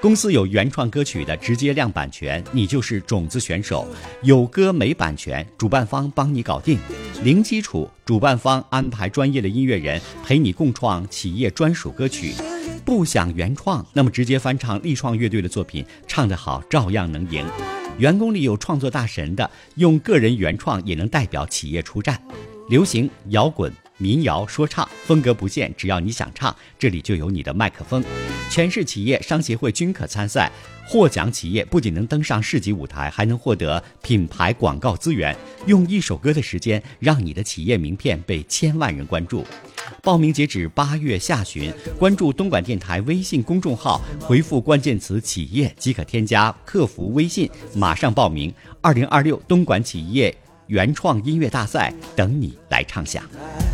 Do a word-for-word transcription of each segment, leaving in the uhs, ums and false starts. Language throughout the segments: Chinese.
公司有原创歌曲的直接亮版权，你就是种子选手；有歌没版权，主办方帮你搞定。零基础，主办方安排专业的音乐人陪你共创企业专属歌曲。不想原创，那么直接翻唱力创乐队的作品，唱得好照样能赢。员工里有创作大神的，用个人原创也能代表企业出战。流行、摇滚、民谣、说唱，风格不限，只要你想唱，这里就有你的麦克风。全市企业商协会均可参赛，获奖企业不仅能登上市级舞台，还能获得品牌广告资源。用一首歌的时间，让你的企业名片被千万人关注。报名截止八月下旬，关注东莞电台微信公众号，回复关键词企业即可添加客服微信，马上报名。二零二六东莞企业原创音乐大赛等你来唱响。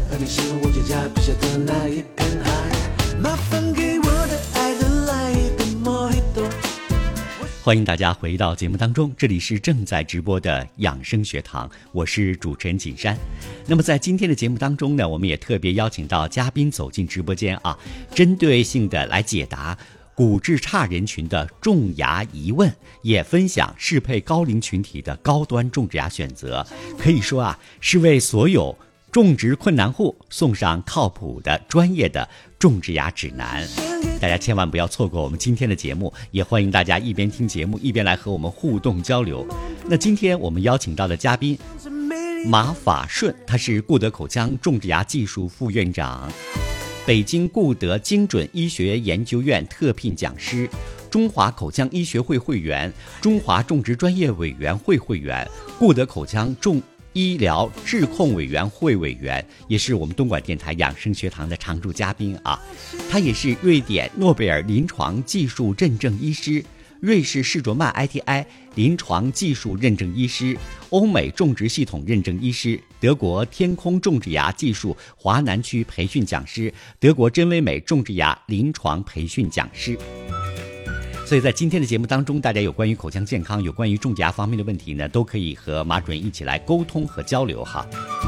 欢迎大家回到节目当中，这里是正在直播的养生学堂，我是主持人锦山。那么在今天的节目当中呢，我们也特别邀请到嘉宾走进直播间啊，针对性的来解答骨质差人群的种牙疑问，也分享适配高龄群体的高端种植牙选择。可以说啊，是为所有种植困难户送上靠谱的专业的种植牙指南。大家千万不要错过我们今天的节目，也欢迎大家一边听节目一边来和我们互动交流。那今天我们邀请到的嘉宾马法顺，他是顾德口腔种植牙技术副院长，北京顾德精准医学研究院特聘讲师，中华口腔医学会会员，中华种植专业委员会会员，顾德口腔种医疗质控委员会委员，也是我们东莞电台养生学堂的常驻嘉宾啊。他也是瑞典诺贝尔临床技术认证医师，瑞士士卓曼 I T I 临床技术认证医师，欧美种植系统认证医师，德国天空种植牙技术华南区培训讲师，德国真维美种植牙临床培训讲师。所以在今天的节目当中，大家有关于口腔健康、有关于种植牙方面的问题呢，都可以和马主任一起来沟通和交流哈。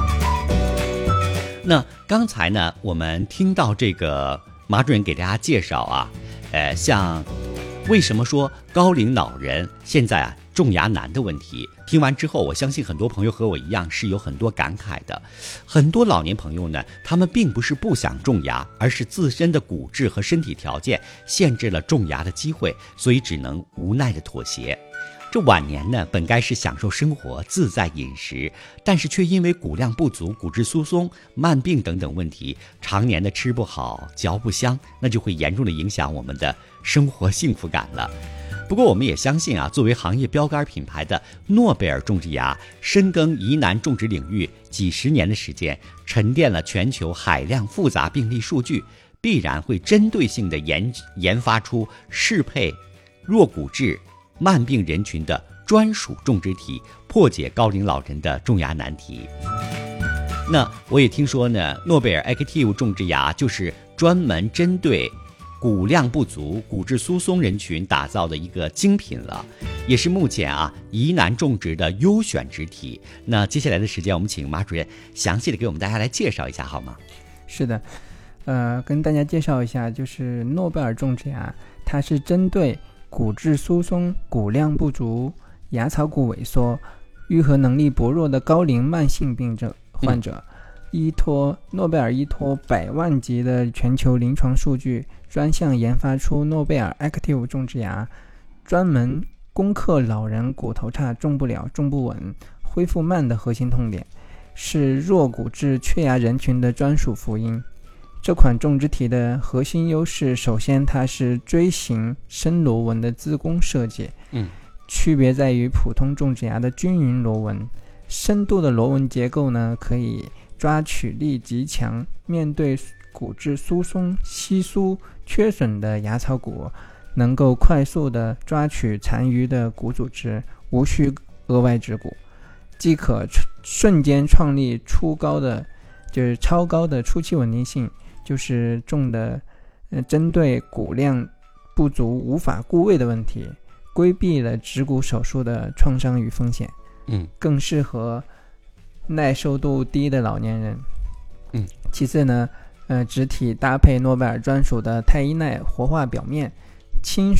那刚才呢，我们听到这个马主任给大家介绍啊，呃，像为什么说高龄老人现在啊种牙难的问题，听完之后，我相信很多朋友和我一样是有很多感慨的。很多老年朋友呢，他们并不是不想种牙，而是自身的骨质和身体条件限制了种牙的机会，所以只能无奈的妥协。这晚年呢，本该是享受生活、自在饮食，但是却因为骨量不足、骨质疏松、慢病等等问题，常年的吃不好、嚼不香，那就会严重的影响我们的生活幸福感了。不过我们也相信啊，作为行业标杆品牌的诺贝尔种植牙，深耕疑难种植领域几十年的时间，沉淀了全球海量复杂病例数据，必然会针对性的研研发出适配弱骨质慢病人群的专属种植体，破解高龄老人的种牙难题。那我也听说呢，诺贝尔 Active 种植牙就是专门针对骨量不足、骨质疏松人群打造的一个精品了，也是目前啊疑难种植的优选植体。那接下来的时间，我们请马主任详细的给我们大家来介绍一下好吗？ 是的，呃，跟大家介绍一下，就是诺贝尔种植牙，它是针对骨质疏松、骨量不足、牙槽骨萎缩、愈合能力薄弱的高龄慢性病症患者、嗯依托诺贝尔依托百万级的全球临床数据，专项研发出诺贝尔 Active 种植牙，专门攻克老人骨头差、种不了、种不稳、恢复慢的核心痛点，是弱骨质缺牙人群的专属福音。这款种植体的核心优势，首先它是锥形深螺纹的自宫设计， 嗯， 区别在于普通种植牙的均匀螺纹，深度的螺纹结构呢，可以抓取力极强，面对骨质疏松、稀疏、缺损的牙槽骨，能够快速地抓取残余的骨组织，无需额外植骨，既可瞬间创立出高的，就是超高的初期稳定性，就是种的，呃，针对骨量不足无法固位的问题，规避了植骨手术的创伤与风险， 嗯， 更适合耐受度低的老年人。 嗯， 其次呢，呃，植体搭配诺贝尔专属的泰伊奈活化表面，亲